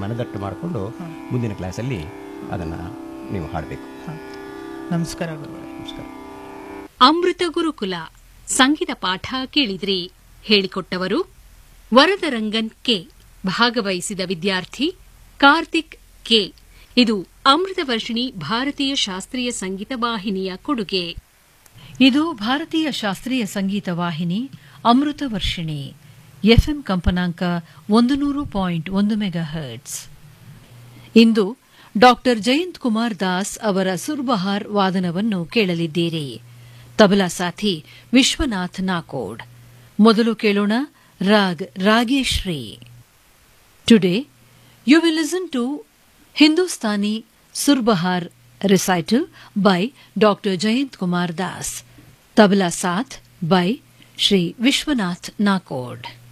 ಮನದಟ್ಟು ಮಾಡಿಕೊಂಡು ಮುಂದಿನ ಕ್ಲಾಸಲ್ಲಿ ಅದನ್ನು ನೀವು ಹಾಡಬೇಕು. ನಮಸ್ಕಾರ ಗುರುಗಳೇ. ನಮಸ್ಕಾರ. ಅಮೃತ ಗುರುಕುಲ ಸಂಗೀತ ಪಾಠ ಕೇಳಿದ್ರಿ. ಹೇಳಿಕೊಟ್ಟವರು ವರದರಂಗನ್ ಕೆ. ಭಾಗವಹಿಸಿದ ವಿದ್ಯಾರ್ಥಿ ಕಾರ್ತಿಕ್ ಕೆ. ಇದು ಅಮೃತ ವರ್ಷಿಣಿ ಭಾರತೀಯ ಶಾಸ್ತ್ರೀಯ ಸಂಗೀತ ವಾಹಿನಿಯ ಕೊಡುಗೆ. ಇದು ಭಾರತೀಯ ಶಾಸ್ತ್ರೀಯ ಸಂಗೀತ ವಾಹಿನಿ ಅಮೃತ ವರ್ಷಿಣಿ, ಎಫ್ಎಂ ಕಂಪನಾಂಕ 100.1 ಮೆಗಾಹರ್ಟ್ಸ್. ಇಂದು ಡಾಕ್ಟರ್ ಜಯಂತ್ ಕುಮಾರ್ ದಾಸ್ ಅವರ ಸುರ್ಬಹಾರ್ ವಾದನವನ್ನು ಕೇಳಲಿದ್ದೀರಿ. ತಬಲಾ ಸಾಥಿ ವಿಶ್ವನಾಥ್ ನಾಕೋಡ್. ಮೊದಲು ಕೇಳೋಣ raag Rageshri. Today you will listen to Hindustani ಸುರ್ಬಹಾರ್ recital by Dr. Jayant Kumar Das. Tabla Saath by Shri Vishwanath Nakod.